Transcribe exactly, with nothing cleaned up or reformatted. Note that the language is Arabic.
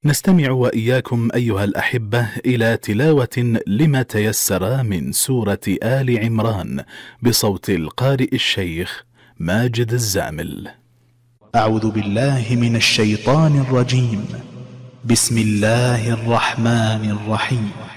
نستمع وإياكم أيها الأحبة إلى تلاوة لما تيسر من سورة آل عمران بصوت القارئ الشيخ ماجد الزامل. أعوذ بالله من الشيطان الرجيم. بسم الله الرحمن الرحيم.